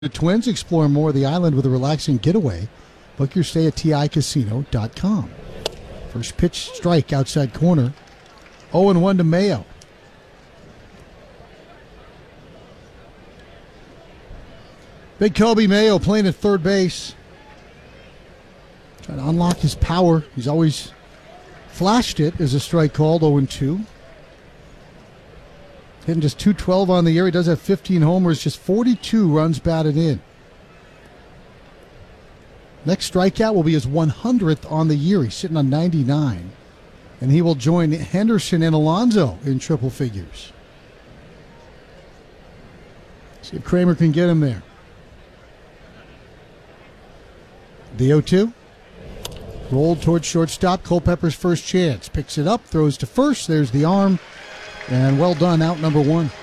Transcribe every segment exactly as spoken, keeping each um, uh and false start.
The Twins explore more of the island with a relaxing getaway. Book your stay at T I casino dot com. First pitch strike outside corner. oh and one to Mayo. Big Kobe Mayo playing at third base. Trying to unlock his power. He's always flashed it as a strike called. oh and two. Hitting just two twelve on the year. He does have fifteen homers, just forty-two runs batted in. Next strikeout will be his one hundredth on the year. He's sitting on ninety-nine. And he will join Henderson and Alonso in triple figures. See if Kramer can get him there. The oh two. Rolled towards shortstop. Culpepper's first chance. Picks it up, throws to first. There's the arm. And well done, out number one.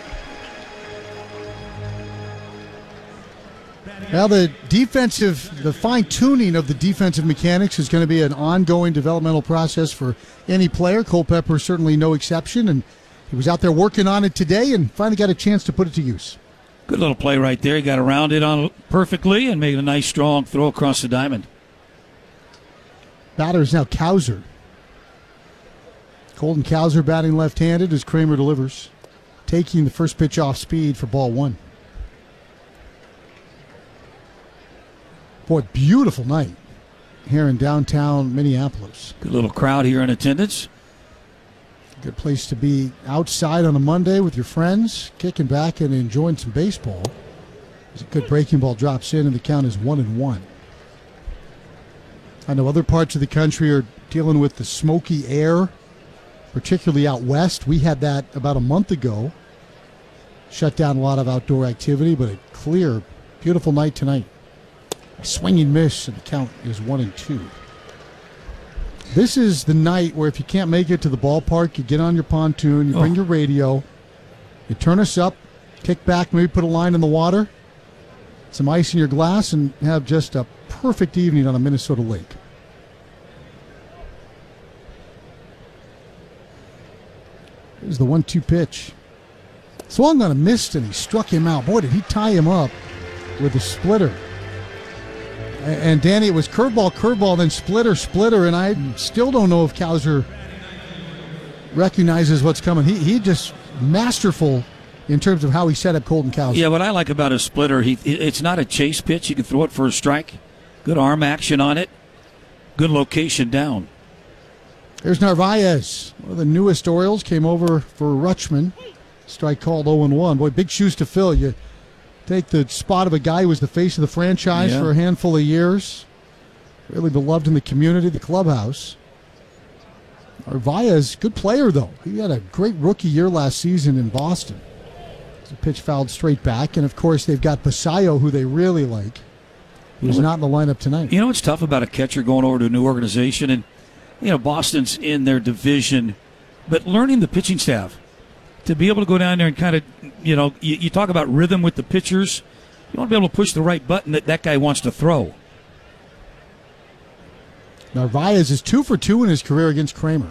Well, the defensive, the fine-tuning of the defensive mechanics is going to be an ongoing developmental process for any player. Culpepper certainly no exception, and he was out there working on it today and finally got a chance to put it to use. Good little play right there. He got around it on perfectly and made a nice, strong throw across the diamond. Batter is now Cowser. Colton Cowser batting left-handed as Kramer delivers, taking the first pitch off speed for ball one. Boy, beautiful night here in downtown Minneapolis. Good little crowd here in attendance. Good place to be outside on a Monday with your friends, kicking back and enjoying some baseball. As a good breaking ball drops in and the count is one and one. I know other parts of the country are dealing with the smoky air, particularly out west. We had that about a month ago. Shut down a lot of outdoor activity, but a clear, beautiful night tonight. A swinging miss, and the count is one and two. This is the night where if you can't make it to the ballpark, you get on your pontoon, you bring oh. your radio, you turn us up, kick back, maybe put a line in the water, some ice in your glass, and have just a perfect evening on a Minnesota lake. Here's the one two pitch. Swung on a missed, and he struck him out. Boy, did he tie him up with a splitter. And, Danny, it was curveball, curveball, then splitter, splitter, and I still don't know if Cowser recognizes what's coming. He he just masterful in terms of how he set up Colton Cowser. Yeah, what I like about a splitter, he it's not a chase pitch. You can throw it for a strike. Good arm action on it. Good location down. There's Narvaez. One of the newest Orioles came over for Rutschman. Strike called oh and one. Boy, big shoes to fill. You take the spot of a guy who was the face of the franchise yeah. for a handful of years. Really beloved in the community, the clubhouse. Narvaez, good player, though. He had a great rookie year last season in Boston. The pitch fouled straight back. And, of course, they've got Basayo, who they really like, who's not in the lineup tonight. You know what's tough about a catcher going over to a new organization? And, you know, Boston's in their division. But learning the pitching staff. To be able to go down there and kind of, you know, you, you talk about rhythm with the pitchers. You want to be able to push the right button that that guy wants to throw. Narvaez is two for two in his career against Kramer.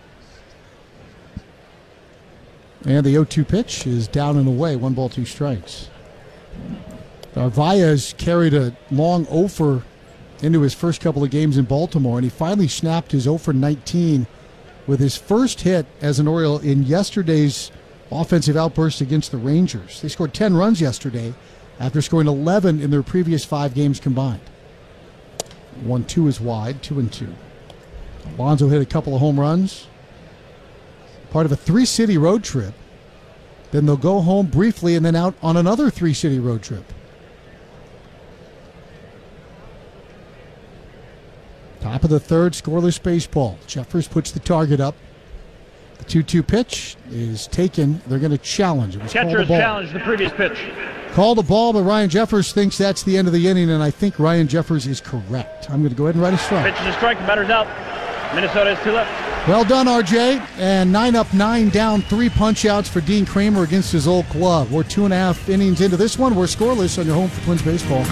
And the oh two pitch is down and away. One ball, two strikes. Narvaez carried a long oh for into his first couple of games in Baltimore, and he finally snapped his oh for nineteen with his first hit as an Oriole in yesterday's offensive outburst against the Rangers. They scored ten runs yesterday after scoring eleven in their previous five games combined. one two is wide, two and two. Alonso hit a couple of home runs. Part of a three-city road trip. Then they'll go home briefly and then out on another three-city road trip. Top of the third, scoreless baseball. Jeffers puts the target up. The two two pitch is taken. They're going to challenge. It was Catcher has challenged the previous pitch. Called the ball, but Ryan Jeffers thinks that's the end of the inning, and I think Ryan Jeffers is correct. I'm going to go ahead and write a strike. Pitch is a strike. The batter's out. Minnesota has two left. Well done, R J. And nine up, nine down, three punch-outs for Dean Kramer against his old club. We're two and a half innings into this one. We're scoreless on your home for Twins baseball.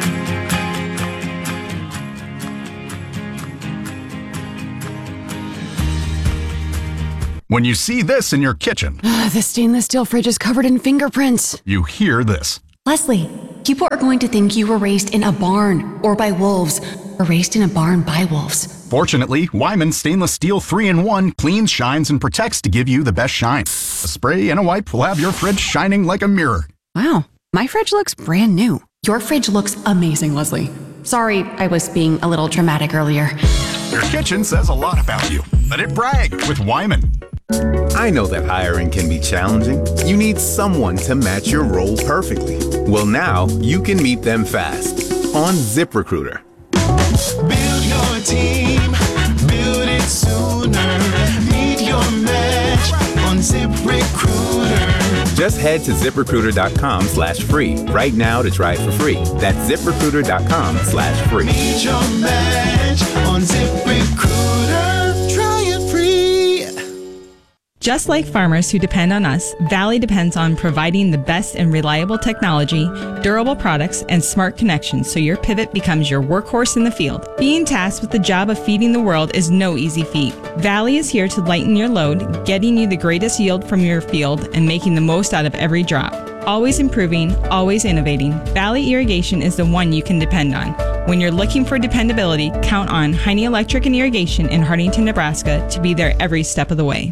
When you see this in your kitchen, the stainless steel fridge is covered in fingerprints. You hear this. Leslie, People are going to think you were raised in a barn or by wolves or raised in a barn by wolves. Fortunately, Wyman Stainless Steel three in one cleans, shines, and protects to give you the best shine. A spray and a wipe will have your fridge shining like a mirror. Wow, my fridge looks brand new. Your fridge looks amazing, Leslie. Sorry, I was being a little dramatic earlier. Your kitchen says a lot about you. Let it brag with Wyman. I know that hiring can be challenging. You need someone to match your role perfectly. Well, now you can meet them fast on ZipRecruiter. Build your team, build it sooner. Meet your match on ZipRecruiter. Just head to ZipRecruiter.com slash free right now to try it for free. That's ZipRecruiter.com slash free. Meet your match on ZipRecruiter. Try it free. Just like farmers who depend on us, Valley depends on providing the best and reliable technology, durable products, and smart connections so your pivot becomes your workhorse in the field. Being tasked with the job of feeding the world is no easy feat. Valley is here to lighten your load, getting you the greatest yield from your field and making the most out of every drop. Always improving, always innovating, Valley Irrigation is the one you can depend on. When you're looking for dependability, count on Heine Electric and Irrigation in Hartington, Nebraska to be there every step of the way.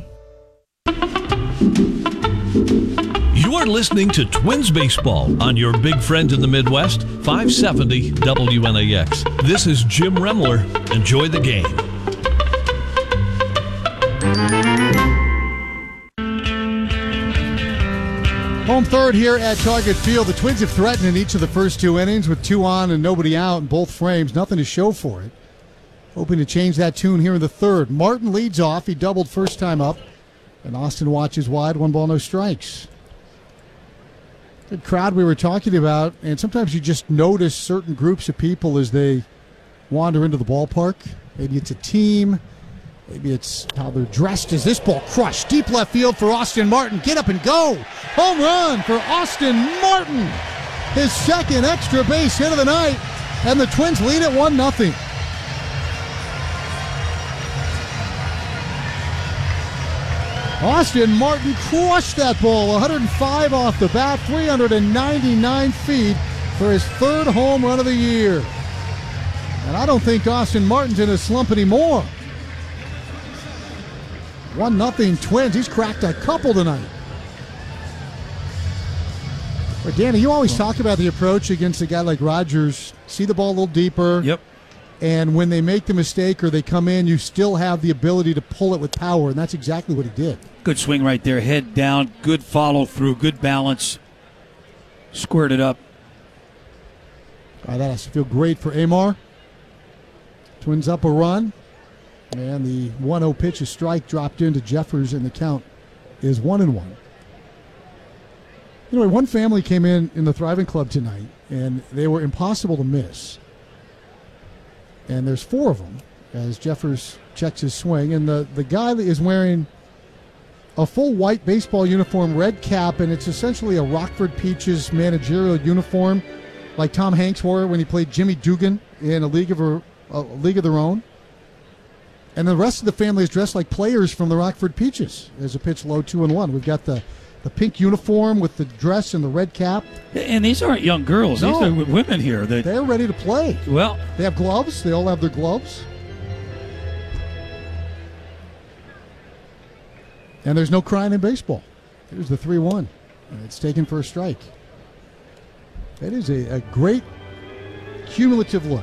You are listening to Twins Baseball on your big friend in the Midwest, five seventy W N A X. This is Jim Remler. Enjoy the game. Home third here at Target Field. The Twins have threatened in each of the first two innings with two on and nobody out in both frames. Nothing to show for it. Hoping to change that tune here in the third. Martin leads off. He doubled first time up. And Austin watches wide, one ball, no strikes. Good crowd we were talking about, and sometimes you just notice certain groups of people as they wander into the ballpark. Maybe it's a team, maybe it's how they're dressed. As this ball crushed deep left field for Austin Martin. Get up and go! Home run for Austin Martin! His second extra base hit of the night, and the Twins lead at one nothing. Austin Martin crushed that ball, one hundred five off the bat, three hundred ninety-nine feet for his third home run of the year. And I don't think Austin Martin's in a slump anymore. one nothing Twins. He's cracked a couple tonight. But Danny, you always talk about the approach against a guy like Rogers. See the ball a little deeper. Yep. And when they make the mistake or they come in, you still have the ability to pull it with power, and that's exactly what he did. Good swing right there, head down, good follow through, good balance, squared it up. All right, that has to feel great for Amar. Twins up a run, and the one oh pitch, a strike, dropped into Jeffers, and the count is one and one. Anyway, one family came in in the Thriving Club tonight, and they were impossible to miss. And there's four of them as Jeffers checks his swing. And the, the guy that is wearing a full white baseball uniform, red cap, and it's essentially a Rockford Peaches managerial uniform like Tom Hanks wore when he played Jimmy Dugan in a League of, a, a League of Their Own. And the rest of the family is dressed like players from the Rockford Peaches. There's a pitch low, two and one. We've got the, the pink uniform with the dress and the red cap. And these aren't young girls. No. These are women here. That, They're ready to play. well, They have gloves. They all have their gloves. And there's no crying in baseball. Here's the three one. And it's taken for a strike. That is a, a great cumulative look.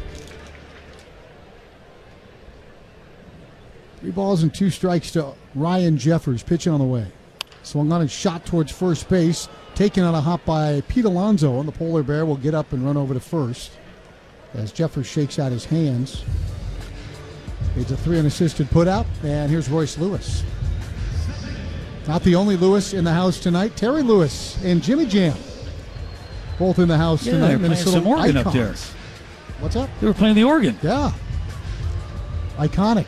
Three balls and two strikes to Ryan Jeffers, pitching on the way. Swung on and shot towards first base. Taken on a hop by Pete Alonso, and the Polar Bear will get up and run over to first as Jeffers shakes out his hands. It's a three unassisted putout, and here's Royce Lewis. Not the only Lewis in the house tonight. Terry Lewis and Jimmy Jam, both in the house yeah, tonight. they're playing Minnesota some organ icons. up there. What's up? They were playing the organ. Yeah. Iconic.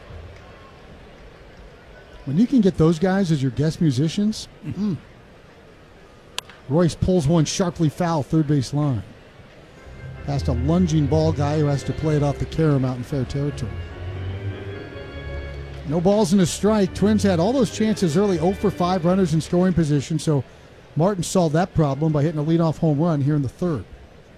When you can get those guys as your guest musicians, mm-hmm. Royce pulls one sharply foul third base line. Past a lunging ball guy who has to play it off the carom out in fair territory. No balls and a strike. Twins had all those chances early, oh for five runners in scoring position, so Martin solved that problem by hitting a leadoff home run here in the third.